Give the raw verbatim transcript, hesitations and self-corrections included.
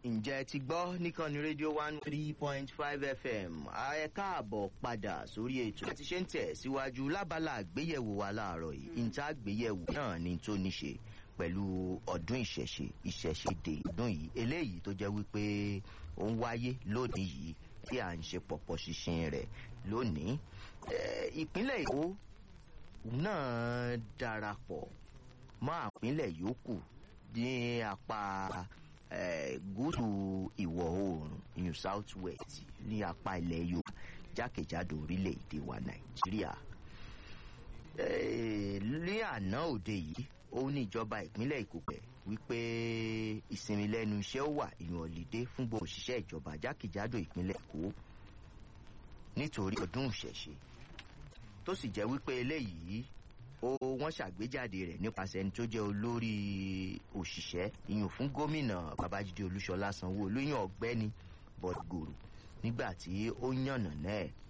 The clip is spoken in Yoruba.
ǹjẹ́ ti gbọ́ níkànnì rédíò one three point five fm ẹ káàbọ̀ padà sórí ètò láti ṣe ń tẹ̀ síwájú lábala àgbéyẹ̀wò wa láàárọ̀ yìí níta àgbéyẹ̀wò náà ni tó ní ṣe pẹ̀lú ọdún ìṣẹ̀ṣe ìṣẹ̀ṣe dé ọdún yìí eléyìí tó jẹ́ wípé ó ń wáyé lónìí yìí tí à ń ṣe pọ̀pọ̀ ṣinṣin rẹ̀ lónìí ìpínlẹ̀ Èkó náà darapọ̀ mọ́ àpínlẹ̀ yòókù ní apá gúúsù ìwọ̀ oòrùn ìyún south west ní apá ilẹ̀ Yorùbá jákèjádò orílẹ̀-èdè wa Nàìjíríà. ní àná òde yìí ó ní ìjọba ìpínlẹ̀ Èkó pẹ̀ wípé ìsinmi lẹ́nu iṣẹ́ ó wà ìyún ọ̀lídé fún gbogbo òṣìṣẹ́ ìjọba jákèjádò ìpínlẹ̀ Èkó nítorí ọdún ìṣẹ̀ṣe tó sì jẹ́ wípé eléyìí ó wọ́n ṣàgbéjáde rẹ̀ nípasẹ̀ ẹni tó jẹ́ olórí òṣìṣẹ́ ìyún fún gómìnà Babájídé Olúṣọlá Sanwó-Olú ìyún ọ̀gbẹ́ni Bọ̀dgòrò nígbà tí ó yànnà náà